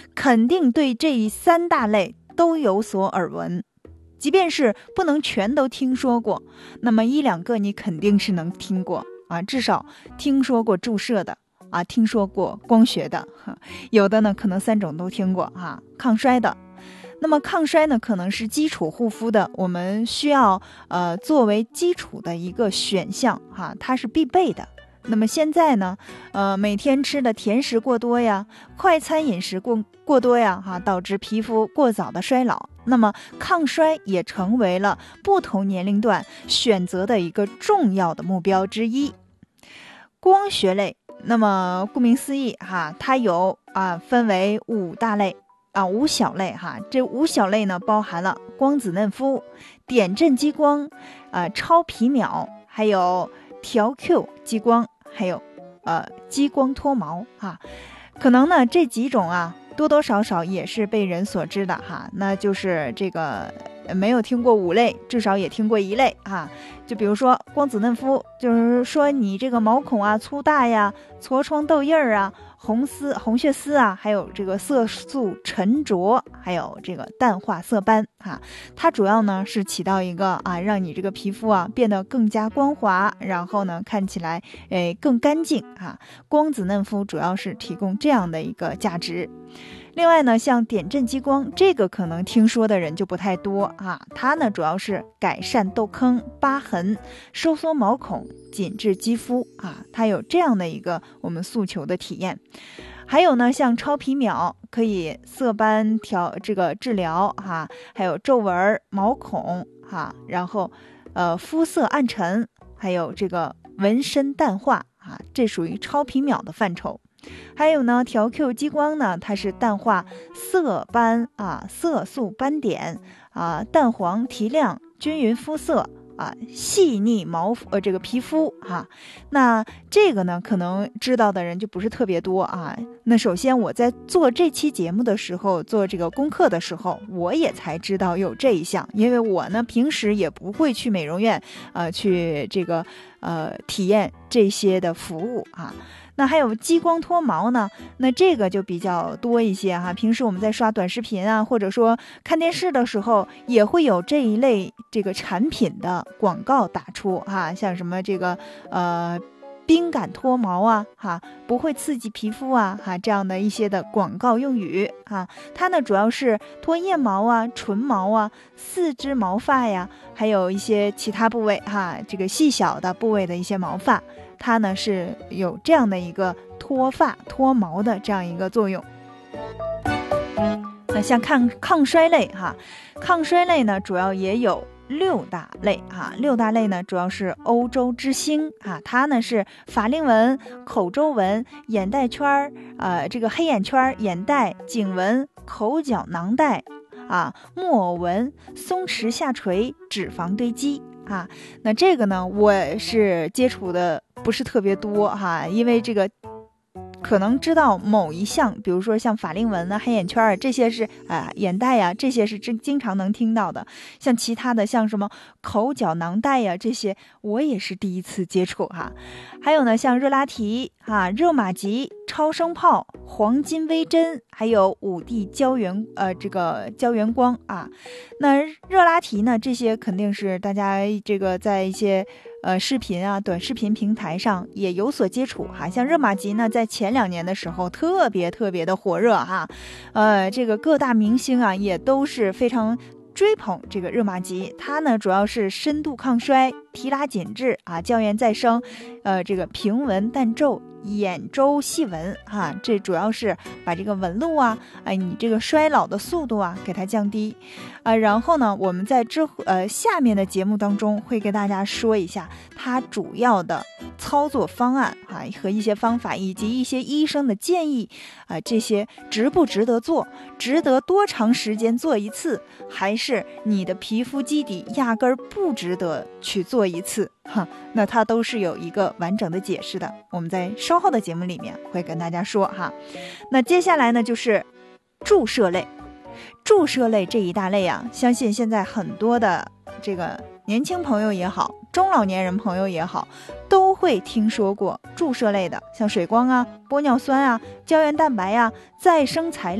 肯定对这3大类都有所耳闻。即便是不能全都听说过，那么1、2个你肯定是能听过啊，至少听说过注射的啊，听说过光学的，有的呢可能3种都听过啊。抗衰的，那么抗衰呢可能是基础护肤的，我们需要作为基础的一个选项哈，它是必备的。那么现在呢，每天吃的甜食过多呀，快餐饮食过多呀，导致皮肤过早的衰老。那么抗衰也成为了不同年龄段选择的一个重要的目标之一。光学类，那么顾名思义哈，它有分为5大类5小类哈。这5小类呢，包含了光子嫩肤、点阵激光、超皮秒，还有调 Q 激光，还有激光脱毛哈。可能呢这几种多多少少也是被人所知的哈，那就是这个没有听过5类，至少也听过1类哈。就比如说光子嫩肤，就是说你这个毛孔粗大呀、痤疮痘印红血丝还有这个色素沉着，还有这个淡化色斑它主要呢是起到一个让你这个皮肤变得更加光滑，然后呢看起来更干净光子嫩肤主要是提供这样的一个价值。另外呢，像点阵激光，这个可能听说的人就不太多它呢主要是改善痘坑、疤痕、收缩毛孔、紧致肌肤它有这样的一个我们诉求的体验。还有呢，像超皮秒可以色斑治疗还有皱纹、毛孔然后肤色暗沉，还有这个纹身淡化这属于超皮秒的范畴。还有呢，调 Q 激光呢，它是淡化色斑色素斑点淡黄提亮，均匀肤色细腻这个皮肤那这个呢可能知道的人就不是特别多那首先我在做这期节目的时候，做这个功课的时候，我也才知道有这一项，因为我呢平时也不会去美容院去这个体验这些的服务那还有激光脱毛呢，那这个就比较多一些平时我们在刷短视频或者说看电视的时候，也会有这一类这个产品的广告打出像什么这个冰感脱毛不会刺激皮肤这样的一些的广告用语它呢主要是脱腋毛唇毛四肢毛发呀，还有一些其他部位这个细小的部位的一些毛发，它呢是有这样的一个脱发脱毛的这样一个作用。那像抗衰类抗衰类呢主要也有6大类6大类呢主要是欧洲之星它呢是法令纹、口周纹、眼袋圈这个黑眼圈、眼袋、颈纹、口角囊袋木偶纹、松弛下垂、脂肪堆积那这个呢我是接触的不是特别多因为这个可能知道某一项，比如说像法令纹黑眼圈这些是眼袋这些是经常能听到的。像其他的像什么口角囊袋这些我也是第一次接触还有呢像热拉提热玛吉、超声炮、黄金微针，还有5D胶原这个胶原光那热拉提呢这些肯定是大家这个在一些视频短视频平台上也有所接触像热玛吉呢在前2年的时候特别的火热这个各大明星也都是非常追捧这个热玛吉。它呢主要是深度抗衰、提拉紧致胶原再生这个平纹淡皱、眼周细纹这主要是把这个纹路你这个衰老的速度给它降低然后呢我们在下面的节目当中会给大家说一下它主要的操作方案和一些方法，以及一些医生的建议这些值不值得做，值得多长时间做一次，还是你的皮肤基底压根儿不值得去做一次那它都是有一个完整的解释的，我们在稍后的节目里面会跟大家说那接下来呢就是注射类。注射类这一大类相信现在很多的这个年轻朋友也好，中老年人朋友也好，都会听说过注射类的，像水光玻尿酸胶原蛋白再生材料